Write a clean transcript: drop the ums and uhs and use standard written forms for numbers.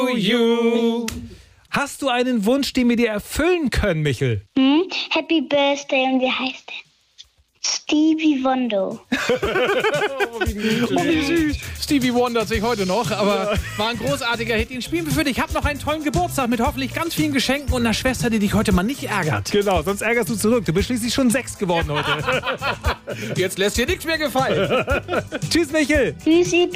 you. Hast du einen Wunsch, den wir dir erfüllen können, Michel? Happy Birthday und wie heißt der? Stevie Wonder. Oh, wie süß. Stevie wundert sich heute noch, aber war ein großartiger Hit. Den spielen wir für dich. Ich habe noch einen tollen Geburtstag mit hoffentlich ganz vielen Geschenken und einer Schwester, die dich heute mal nicht ärgert. Genau, sonst ärgerst du zurück. Du bist schließlich schon 6 geworden heute. Jetzt lässt dir nichts mehr gefallen. Tschüss, Michel. Tschüssi.